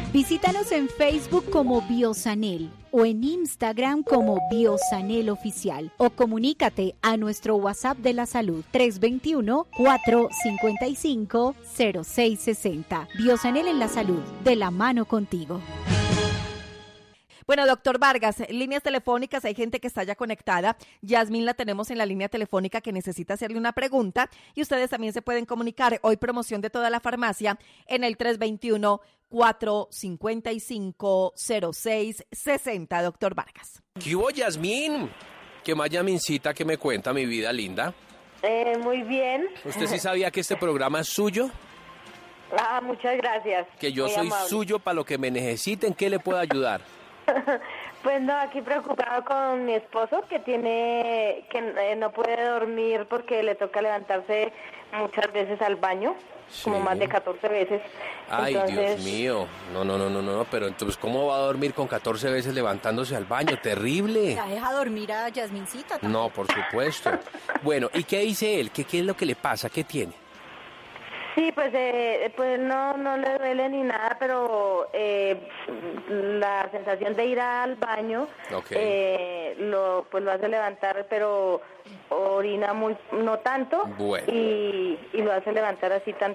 Visítanos en Facebook como Biosanel o en Instagram como Biosanel Oficial o comunícate a nuestro WhatsApp de la salud 321-455-0660. Biosanel en la salud, de la mano contigo. Bueno, doctor Vargas, líneas telefónicas, hay gente que está ya conectada. Yasmín la tenemos en la línea telefónica que necesita hacerle una pregunta y ustedes también se pueden comunicar. Hoy promoción de toda la farmacia en el 321-455-0660, doctor Vargas. ¿Qué hubo, Yasmín? ¿Qué más, Yasmincita, que me cuenta, mi vida linda? Muy bien. ¿Usted sí sabía que este programa es suyo? Muchas gracias. Que yo muy soy amable. suyo para lo que me necesiten, ¿qué le puedo ayudar? Pues no, aquí preocupado con mi esposo que no puede dormir porque le toca levantarse muchas veces al baño, Sí. como más de 14 veces. Ay, Entonces, Dios mío. No, pero entonces, ¿cómo va a dormir con 14 veces levantándose al baño? terrible. ¿La deja dormir a Yasmincita también? No, por supuesto. Bueno, ¿y qué dice él? ¿Qué es lo que le pasa? ¿Qué tiene? sí, pues no le duele ni nada, pero la sensación de ir al baño Ok. lo hace levantar, pero orina no tanto, Bueno. y lo hace levantar así tan